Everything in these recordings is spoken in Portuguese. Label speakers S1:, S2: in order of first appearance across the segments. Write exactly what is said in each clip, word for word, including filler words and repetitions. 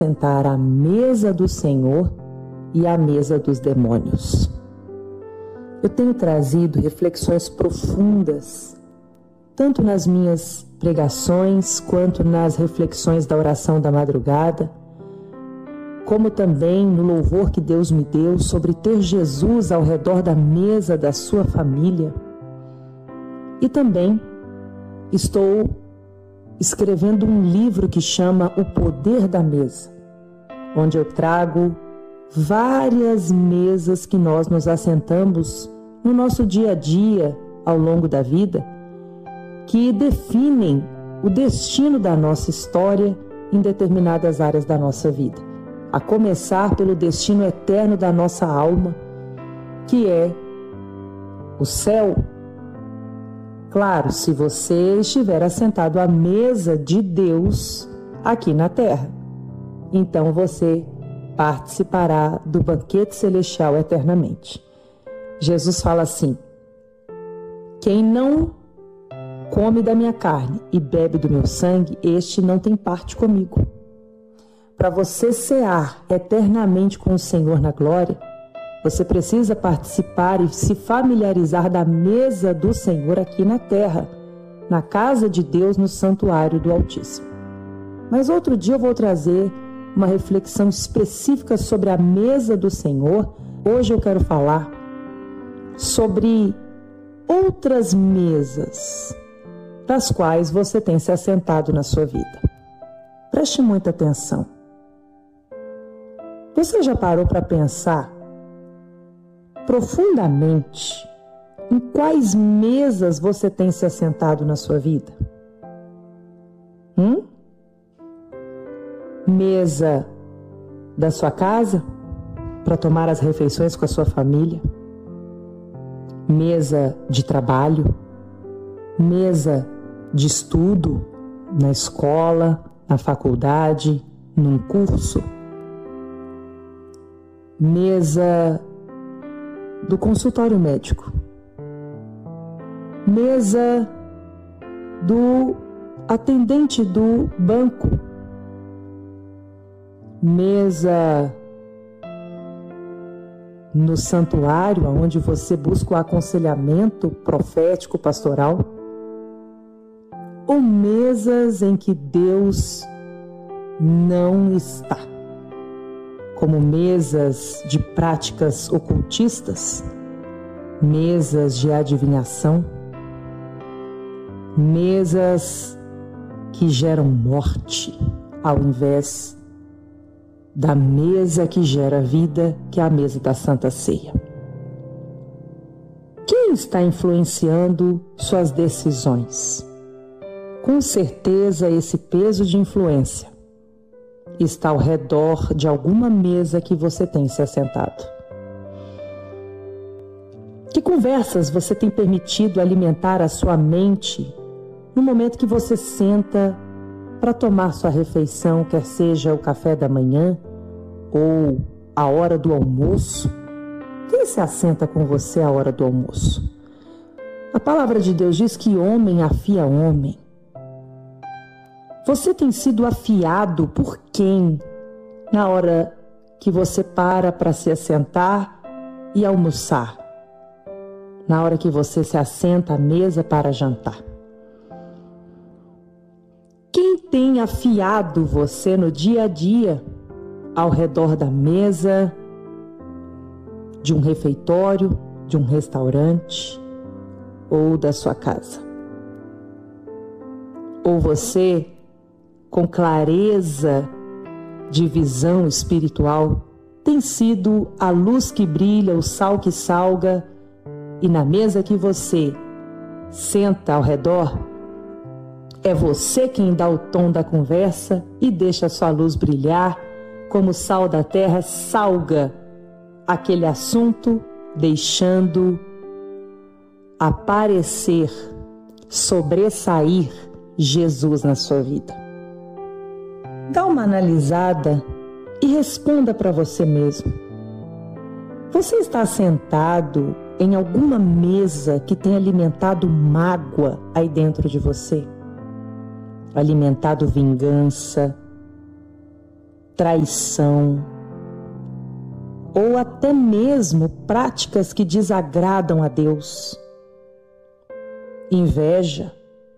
S1: sentar à mesa do Senhor e à mesa dos demônios. Eu tenho trazido reflexões profundas, tanto nas minhas pregações, quanto nas reflexões da oração da madrugada, como também no louvor que Deus me deu sobre ter Jesus ao redor da mesa da sua família. E também estou escrevendo um livro que chama O Poder da Mesa, onde eu trago várias mesas que nós nos assentamos no nosso dia a dia, ao longo da vida, que definem o destino da nossa história em determinadas áreas da nossa vida, a começar pelo destino eterno da nossa alma, que é o céu. Claro, se você estiver assentado à mesa de Deus aqui na terra, então você participará do banquete celestial eternamente. Jesus fala assim: quem não come da minha carne e bebe do meu sangue, este não tem parte comigo. Para você cear eternamente com o Senhor na glória, você precisa participar e se familiarizar da mesa do Senhor aqui na terra, na casa de Deus, no santuário do Altíssimo. Mas outro dia eu vou trazer uma reflexão específica sobre a mesa do Senhor. Hoje eu quero falar sobre outras mesas das quais você tem se assentado na sua vida. Preste muita atenção. Você já parou para pensar profundamente em quais mesas você tem se assentado na sua vida? Hum? Mesa da sua casa para tomar as refeições com a sua família? Mesa de trabalho? Mesa de estudo na escola, na faculdade, num curso? Mesa do consultório médico? Mesa do atendente do banco? Mesa no santuário, onde você busca o aconselhamento profético, pastoral? Ou mesas em que Deus não está, como mesas de práticas ocultistas, mesas de adivinhação, mesas que geram morte, ao invés da mesa que gera vida, que é a mesa da Santa Ceia? Quem está influenciando suas decisões? Com certeza esse peso de influência está ao redor de alguma mesa que você tem se assentado. Que conversas você tem permitido alimentar a sua mente no momento que você senta para tomar sua refeição, quer seja o café da manhã ou a hora do almoço? Quem se assenta com você à hora do almoço? A palavra de Deus diz que homem afia homem. Você tem sido afiado por quem na hora que você para para se assentar e almoçar? Na hora que você se assenta à mesa para jantar? Quem tem afiado você no dia a dia ao redor da mesa de um refeitório, de um restaurante ou da sua casa? Ou você, com clareza de visão espiritual, tem sido a luz que brilha, o sal que salga, e na mesa que você senta ao redor, é você quem dá o tom da conversa e deixa a sua luz brilhar, como o sal da terra salga aquele assunto, deixando aparecer, sobressair Jesus na sua vida. Dá uma analisada e responda para você mesmo. Você está sentado em alguma mesa que tem alimentado mágoa aí dentro de você? Alimentado vingança, traição, ou até mesmo práticas que desagradam a Deus. Inveja.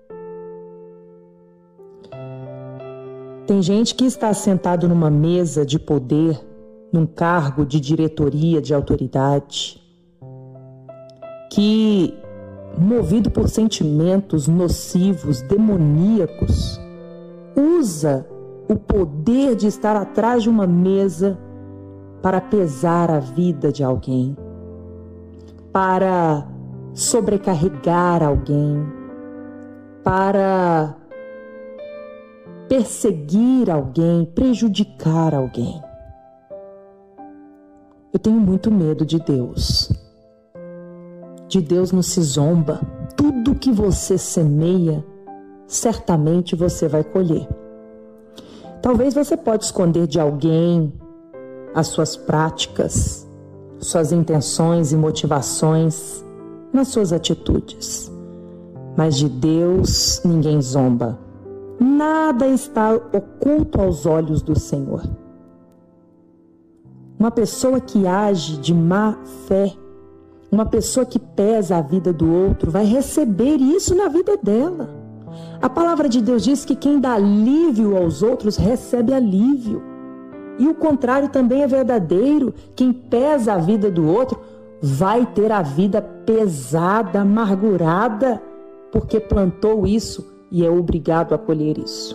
S1: Tem gente que está sentado numa mesa de poder, num cargo de diretoria, de autoridade, que, movido por sentimentos nocivos, demoníacos, usa o poder de estar atrás de uma mesa para pesar a vida de alguém, para sobrecarregar alguém, para perseguir alguém, prejudicar alguém. Eu tenho muito medo de Deus. De Deus não se zomba. Tudo que você semeia, certamente você vai colher. Talvez você pode esconder de alguém as suas práticas, suas intenções e motivações nas suas atitudes. Mas de Deus ninguém zomba. Nada está oculto aos olhos do Senhor. Uma pessoa que age de má fé, uma pessoa que pesa a vida do outro, vai receber isso na vida dela. A palavra de Deus diz que quem dá alívio aos outros recebe alívio. E o contrário também é verdadeiro. Quem pesa a vida do outro vai ter a vida pesada, amargurada, porque plantou isso e é obrigado a colher isso.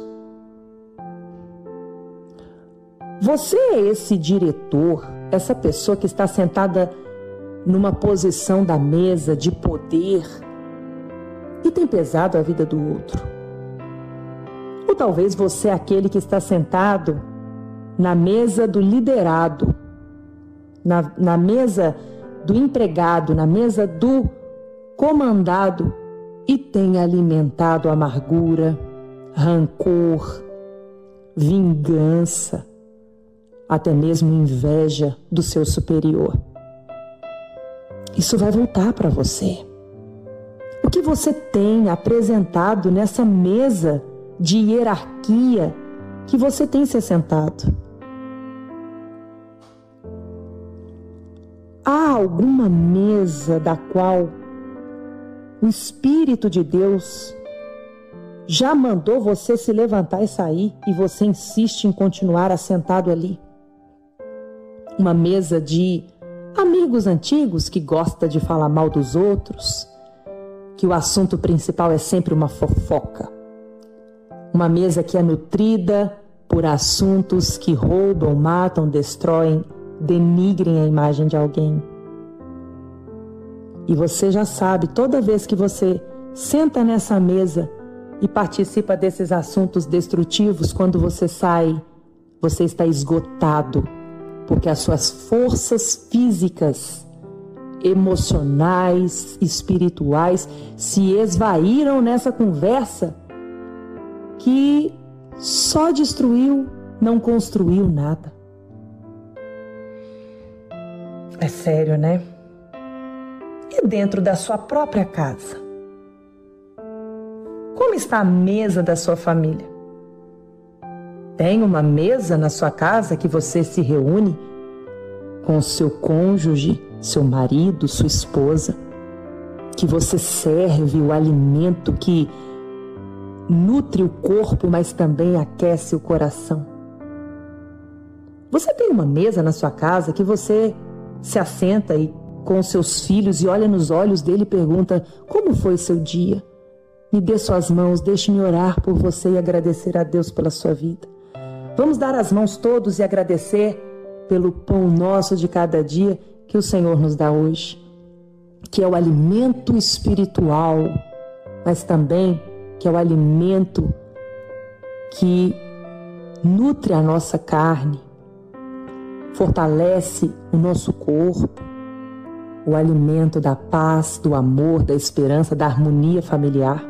S1: Você é esse diretor, essa pessoa que está sentada numa posição da mesa de poder e tem pesado a vida do outro. Ou talvez você é aquele que está sentado na mesa do liderado, na, na mesa do empregado, na mesa do comandado e tem alimentado amargura, rancor, vingança, até mesmo inveja do seu superior. Isso vai voltar para você. O que você tem apresentado nessa mesa de hierarquia que você tem se assentado? Há alguma mesa da qual o Espírito de Deus já mandou você se levantar e sair e você insiste em continuar assentado ali? Uma mesa de amigos antigos que gosta de falar mal dos outros, que o assunto principal é sempre uma fofoca. Uma mesa que é nutrida por assuntos que roubam, matam, destroem, denigrem a imagem de alguém. E você já sabe, toda vez que você senta nessa mesa e participa desses assuntos destrutivos, quando você sai, você está esgotado, porque as suas forças físicas, emocionais, espirituais se esvaíram nessa conversa que só destruiu, não construiu nada. É sério, né? E dentro da sua própria casa? Como está a mesa da sua família? Tem uma mesa na sua casa que você se reúne com o seu cônjuge, seu marido, sua esposa, que você serve o alimento que nutre o corpo, mas também aquece o coração? Você tem uma mesa na sua casa que você se assenta e com seus filhos e olha nos olhos dele e pergunta: como foi seu dia? Me dê suas mãos, deixe-me orar por você e agradecer a Deus pela sua vida. Vamos dar as mãos todos e agradecer pelo pão nosso de cada dia que o Senhor nos dá hoje, que é o alimento espiritual, mas também que é o alimento que nutre a nossa carne, fortalece o nosso corpo, o alimento da paz, do amor, da esperança, da harmonia familiar.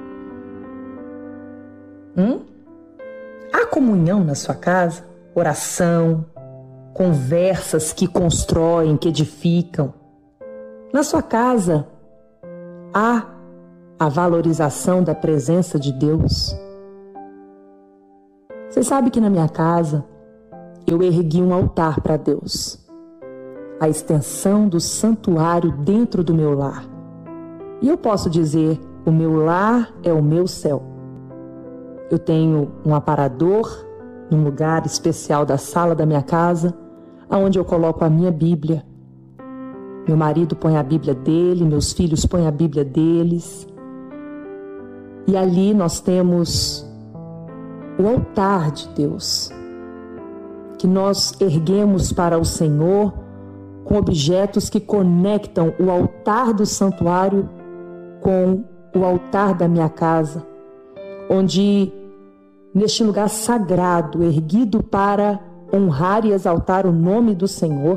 S1: Hum? Há comunhão na sua casa? Oração, conversas que constroem, que edificam. Na sua casa há a valorização da presença de Deus. Você sabe que na minha casa eu ergui um altar para Deus, a extensão do santuário dentro do meu lar. E eu posso dizer, o meu lar é o meu céu. Eu tenho um aparador num lugar especial da sala da minha casa, onde eu coloco a minha Bíblia. Meu marido põe a Bíblia dele, meus filhos põem a Bíblia deles. E ali nós temos o altar de Deus, que nós erguemos para o Senhor com objetos que conectam o altar do santuário com o altar da minha casa, onde neste lugar sagrado, erguido para honrar e exaltar o nome do Senhor,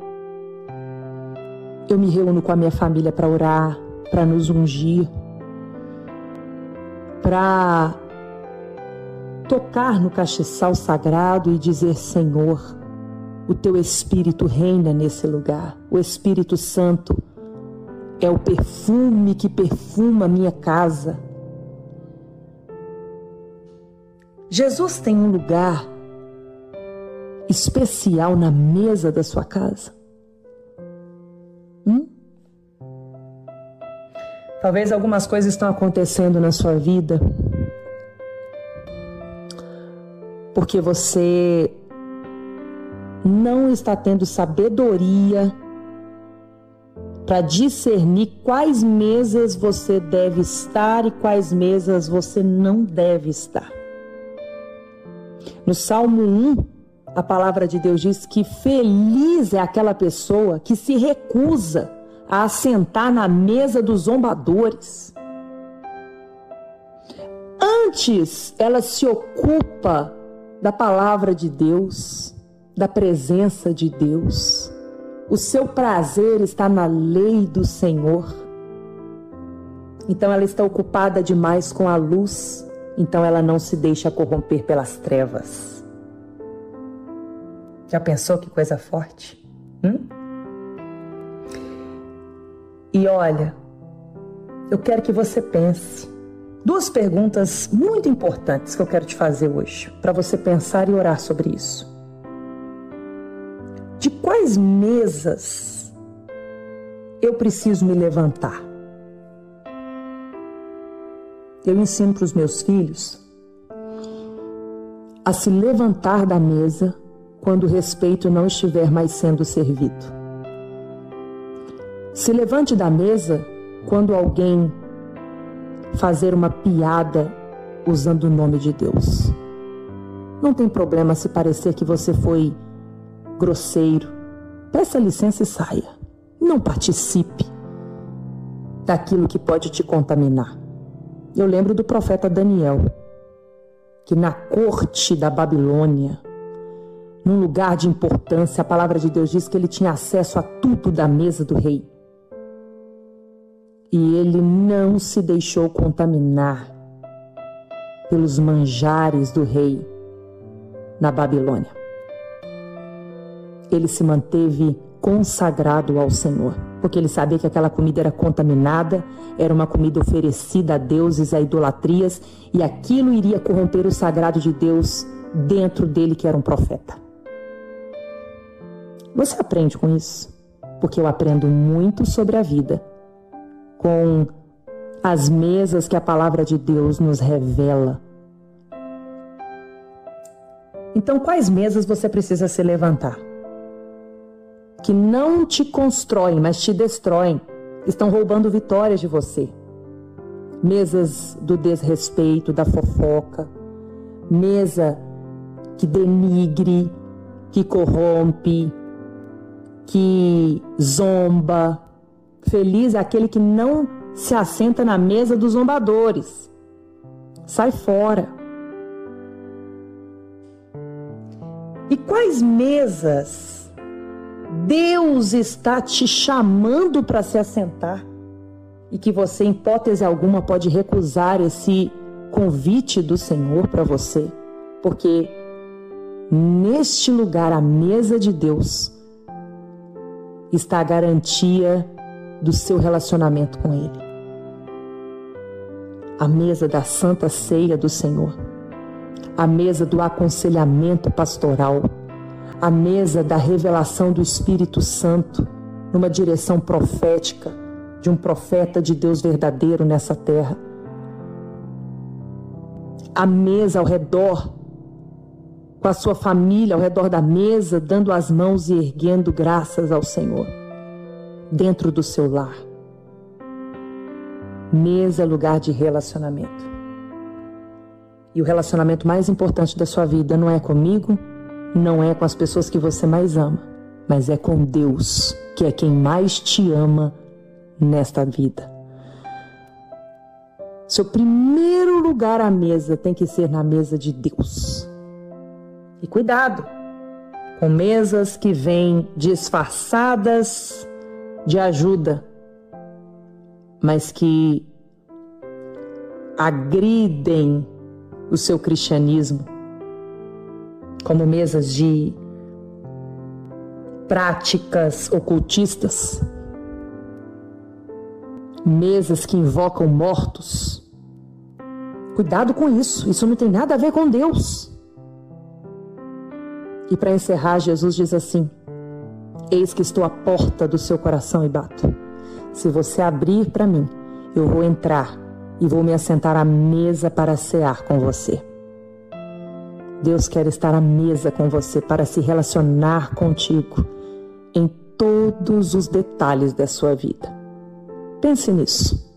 S1: eu me reúno com a minha família para orar, para nos ungir, para tocar no castiçal sagrado e dizer: Senhor, o teu Espírito reina nesse lugar. O Espírito Santo é o perfume que perfuma a minha casa. Jesus tem um lugar especial na mesa da sua casa? Hum? Talvez algumas coisas estão acontecendo na sua vida porque você não está tendo sabedoria para discernir quais mesas você deve estar e quais mesas você não deve estar. No Salmo um, a palavra de Deus diz que feliz é aquela pessoa que se recusa a assentar na mesa dos zombadores. Antes, ela se ocupa da palavra de Deus, da presença de Deus. O seu prazer está na lei do Senhor. Então ela está ocupada demais com a luz, então ela não se deixa corromper pelas trevas. Já pensou que coisa forte? Hum? E olha, eu quero que você pense. Duas perguntas muito importantes que eu quero te fazer hoje, para você pensar e orar sobre isso. De quais mesas eu preciso me levantar? Eu ensino para os meus filhos a se levantar da mesa quando o respeito não estiver mais sendo servido. Se levante da mesa quando alguém fazer uma piada usando o nome de Deus. Não tem problema se parecer que você foi grosseiro. Peça licença e saia. Não participe daquilo que pode te contaminar. Eu lembro do profeta Daniel, que na corte da Babilônia, num lugar de importância, a palavra de Deus diz que ele tinha acesso a tudo da mesa do rei. E ele não se deixou contaminar pelos manjares do rei na Babilônia. Ele se manteve consagrado ao Senhor, porque ele sabia que aquela comida era contaminada, era uma comida oferecida a deuses, a idolatrias, e aquilo iria corromper o sagrado de Deus dentro dele, que era um profeta. Você aprende com isso? Porque eu aprendo muito sobre a vida com as mesas que a palavra de Deus nos revela. Então, quais mesas você precisa se levantar? Que não te constroem, mas te destroem. Estão roubando vitórias de você. Mesas do desrespeito, da fofoca. Mesa que denigre, que corrompe, que zomba. Feliz é aquele que não se assenta na mesa dos zombadores. Sai fora. E quais mesas Deus está te chamando para se assentar e que você, em hipótese alguma, pode recusar esse convite do Senhor para você? Porque neste lugar, a mesa de Deus, está a garantia do seu relacionamento com Ele. A mesa da Santa Ceia do Senhor, a mesa do aconselhamento pastoral, a mesa da revelação do Espírito Santo, numa direção profética, de um profeta de Deus verdadeiro nessa terra. A mesa ao redor, com a sua família ao redor da mesa, dando as mãos e erguendo graças ao Senhor, dentro do seu lar. Mesa é lugar de relacionamento. E o relacionamento mais importante da sua vida não é comigo, não é com as pessoas que você mais ama, mas é com Deus, que é quem mais te ama nesta vida. Seu primeiro lugar à mesa tem que ser na mesa de Deus. E cuidado com mesas que vêm disfarçadas de ajuda, mas que agridem o seu cristianismo, como mesas de práticas ocultistas, mesas que invocam mortos. Cuidado com isso, isso não tem nada a ver com Deus. E para encerrar, Jesus diz assim: eis que estou à porta do seu coração e bato. Se você abrir para mim, eu vou entrar e vou me assentar à mesa para cear com você. Deus quer estar à mesa com você para se relacionar contigo em todos os detalhes da sua vida. Pense nisso.